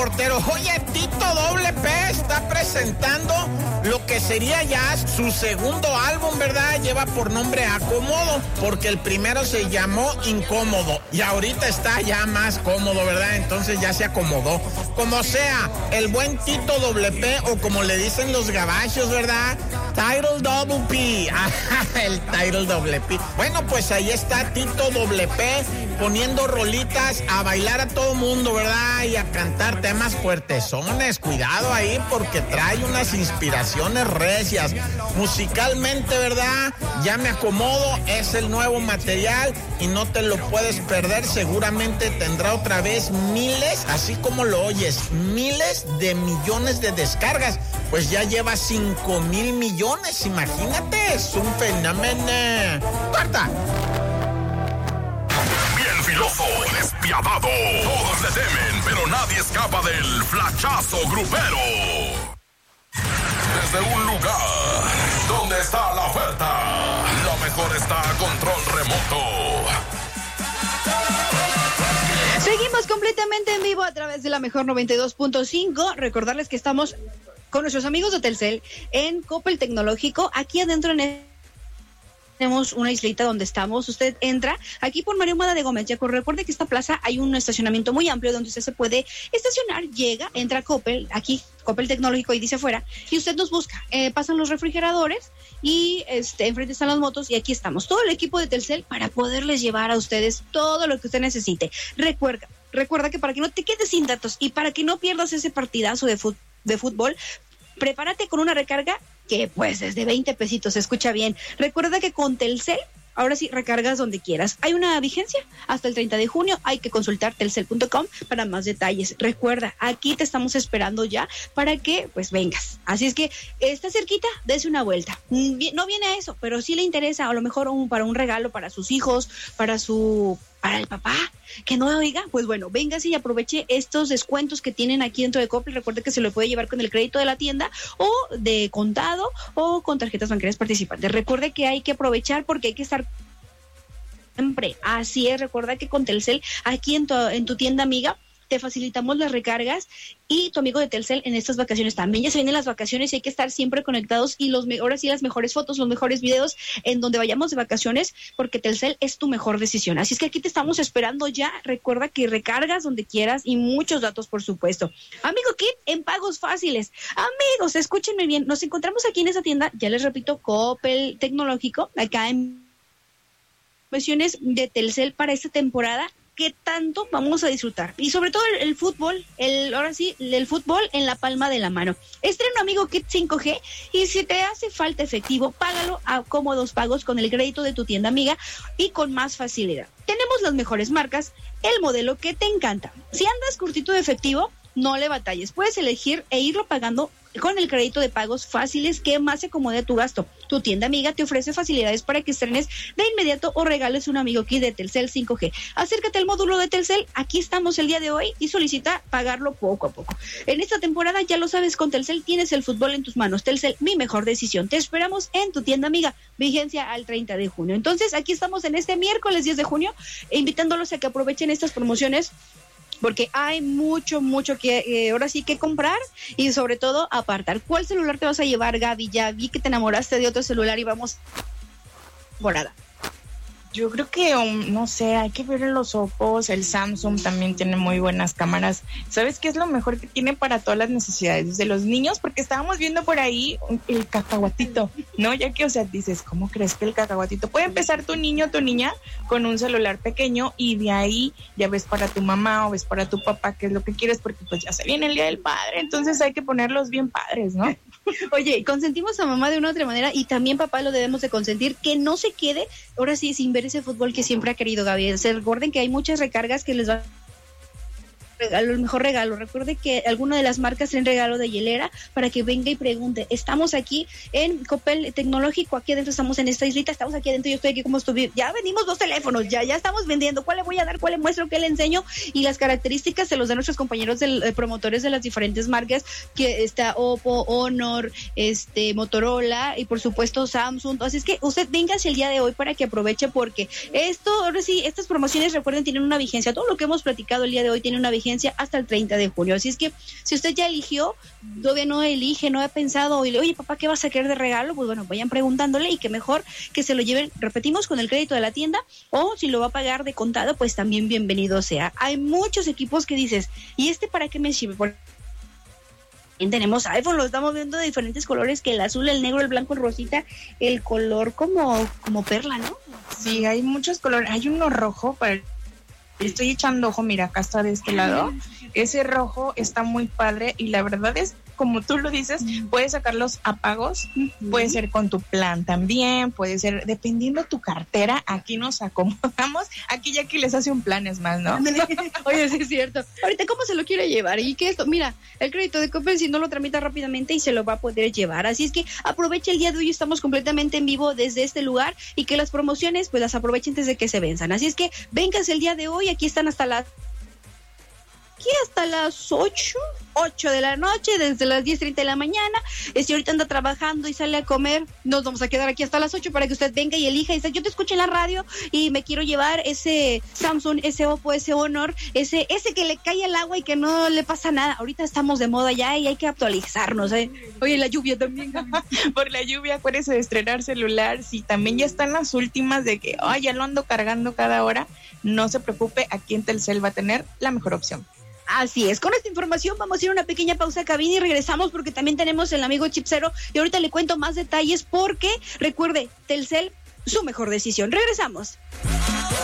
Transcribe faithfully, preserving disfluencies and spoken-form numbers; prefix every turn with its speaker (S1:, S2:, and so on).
S1: reportero. Oye, Tito Doble P está presentando lo que sería ya su segundo álbum, ¿verdad? Lleva por nombre Acomodo, porque el primero se llamó Incómodo y ahorita está ya más cómodo, ¿verdad? Entonces ya se acomodó. Como sea, el buen Tito Doble P, o como le dicen los gabachos, ¿verdad? Title Double P. El Title Doble P. Bueno, pues ahí está Tito Doble P poniendo rolitas a bailar a todo mundo, ¿verdad? Y a cantar temas fuertezones. Cuidado ahí porque trae unas inspiraciones recias. Musicalmente, ¿verdad? Ya me acomodo, es el nuevo material y no te lo puedes perder. Seguramente tendrá otra vez miles, así como lo oyes, miles de millones de descargas. Pues ya lleva cinco mil millones, imagínate, es un fenómeno. ¡Corta!
S2: Bien filoso, despiadado, todos le temen, pero nadie escapa del flachazo grupero. Desde un lugar donde está la oferta, lo mejor está a control remoto.
S3: Seguimos completamente en vivo a través de la Mejor noventa y dos punto cinco. Recordarles que estamos con nuestros amigos de Telcel en Coppel Tecnológico. Aquí adentro en el... tenemos una islita donde estamos. Usted entra aquí por Mario Mada de Gómez. Ya recuerde que esta plaza hay un estacionamiento muy amplio donde usted se puede estacionar. Llega, entra a Coppel, aquí Coppel Tecnológico y dice afuera, y usted nos busca. Eh, pasan los refrigeradores y este enfrente están las motos y aquí estamos. Todo el equipo de Telcel para poderles llevar a ustedes todo lo que usted necesite. Recuerda, recuerda que para que no te quedes sin datos y para que no pierdas ese partidazo de fútbol, de fútbol, prepárate con una recarga que pues es de veinte pesitos, se escucha bien. Recuerda que con Telcel, ahora sí, recargas donde quieras. Hay una vigencia hasta el treinta de junio, hay que consultar telcel punto com para más detalles. Recuerda, aquí te estamos esperando ya para que pues vengas. Así es que está cerquita, dése una vuelta. No viene a eso, pero sí le interesa, a lo mejor un, para un regalo para sus hijos, para su... para el papá, que no oiga, pues bueno, véngase y aproveche estos descuentos que tienen aquí dentro de Coppel. Recuerde que se lo puede llevar con el crédito de la tienda o de contado o con tarjetas bancarias participantes. Recuerde que hay que aprovechar porque hay que estar siempre. Así es, recuerda que con Telcel, aquí en tu, en tu tienda amiga, te facilitamos las recargas y tu amigo de Telcel en estas vacaciones también. Ya se vienen las vacaciones y hay que estar siempre conectados y los ahora sí las mejores fotos, los mejores videos en donde vayamos de vacaciones, porque Telcel es tu mejor decisión. Así es que aquí te estamos esperando ya. Recuerda que recargas donde quieras y muchos datos, por supuesto. Amigo Kit, en pagos fáciles. Amigos, escúchenme bien. Nos encontramos aquí en esa tienda, ya les repito, Coppel Tecnológico, acá en versiones de Telcel para esta temporada. ¿Qué tanto vamos a disfrutar? Y sobre todo el, el fútbol, el ahora sí, el fútbol en la palma de la mano. Estreno Amigo Kit cinco G y si te hace falta efectivo, págalo a cómodos pagos con el crédito de tu tienda amiga y con más facilidad. Tenemos las mejores marcas, el modelo que te encanta. Si andas cortito de efectivo, no le batalles. Puedes elegir e irlo pagando con el crédito de pagos fáciles que más se acomode a tu gasto. Tu tienda amiga te ofrece facilidades para que estrenes de inmediato o regales un Amigo Kit de Telcel cinco G. Acércate al módulo de Telcel, aquí estamos el día de hoy y solicita pagarlo poco a poco. En esta temporada, ya lo sabes, con Telcel tienes el fútbol en tus manos. Telcel, mi mejor decisión. Te esperamos en tu tienda amiga, vigencia al treinta de junio. Entonces, aquí estamos en este miércoles diez de junio, invitándolos a que aprovechen estas promociones, porque hay mucho, mucho que eh, ahora sí que comprar y sobre todo apartar. ¿Cuál celular te vas a llevar, Gaby? Ya vi que te enamoraste de otro celular y vamos morada.
S4: Yo creo que, um, no sé, hay que ver los Oppos, el Samsung también tiene muy buenas cámaras. ¿Sabes qué es lo mejor que tiene para todas las necesidades de los niños? Porque estábamos viendo por ahí el cacahuatito, ¿no? Ya que, o sea, dices, ¿cómo crees que el cacahuatito? Puede empezar tu niño o tu niña con un celular pequeño y de ahí ya ves para tu mamá o ves para tu papá qué es lo que quieres, porque pues ya se viene el Día del Padre, entonces hay que ponerlos bien padres, ¿no?
S3: Oye, consentimos a mamá de una u otra manera y también papá lo debemos de consentir, que no se quede ahora sí sin ver ese fútbol que siempre ha querido, Gaby. Se recuerden que hay muchas recargas que les va regalo, el mejor regalo. Recuerde que alguna de las marcas tienen regalo de hielera para que venga y pregunte. Estamos aquí en Coppel Tecnológico, aquí adentro estamos en esta islita, estamos aquí adentro, yo estoy aquí como estuve. Ya vendimos dos teléfonos, ya, ya estamos vendiendo. ¿Cuál le voy a dar? ¿Cuál le muestro? ¿Qué le enseño? Y las características se los dan nuestros compañeros del, eh, promotores de las diferentes marcas, que está Oppo, Honor, este, Motorola y por supuesto Samsung. Así es que usted véngase el día de hoy para que aproveche, porque esto, ahora sí, estas promociones, recuerden, tienen una vigencia. Todo lo que hemos platicado el día de hoy tiene una vigencia vigencia hasta el treinta de junio. Así es que si usted ya eligió, todavía no elige, no ha pensado, oye, oye papá, ¿qué vas a querer de regalo? Pues bueno, vayan preguntándole y que mejor que se lo lleven, repetimos, con el crédito de la tienda, o si lo va a pagar de contado, pues también bienvenido sea. Hay muchos equipos que dices, ¿y este para qué me sirve? Por tenemos iPhone, lo estamos viendo de diferentes colores, que el azul, el negro, el blanco, el rosita, el color como, como perla, ¿no?
S4: Sí, hay muchos colores, hay uno rojo, para estoy echando ojo, mira, acá está de este lado, ese rojo está muy padre y la verdad es, como tú lo dices, puedes sacarlos a pagos, uh-huh. puede ser con tu plan también, puede ser, dependiendo tu cartera, aquí nos acomodamos, aquí ya que les hace un plan es más, ¿no?
S3: Oye, sí es cierto. Ahorita, ¿cómo se lo quiere llevar? Y que esto, mira, el crédito de Coppel, si no lo tramita rápidamente y se lo va a poder llevar. Así es que aproveche el día de hoy, estamos completamente en vivo desde este lugar y que las promociones, pues las aprovechen antes de que se venzan. Así es que vénganse el día de hoy, aquí están hasta las aquí hasta las ocho, ocho de la noche, desde las diez treinta de la mañana. Si ahorita anda trabajando y sale a comer, nos vamos a quedar aquí hasta las ocho para que usted venga y elija y dice, yo te escuché en la radio y me quiero llevar ese Samsung, ese Oppo, ese Honor, ese ese que le cae el agua y que no le pasa nada. Ahorita estamos de moda ya y hay que actualizarnos, ¿eh? Oye, la lluvia también.
S4: Por la lluvia, acuérdese de estrenar celular. Si también ya están las últimas de que, ay, ya lo ando cargando cada hora, no se preocupe, aquí en Telcel va a tener la mejor opción.
S3: Así es, con esta información vamos a ir a una pequeña pausa de cabina y regresamos porque también tenemos el amigo Chipsero y ahorita le cuento más detalles porque, recuerde, Telcel, su mejor decisión. Regresamos.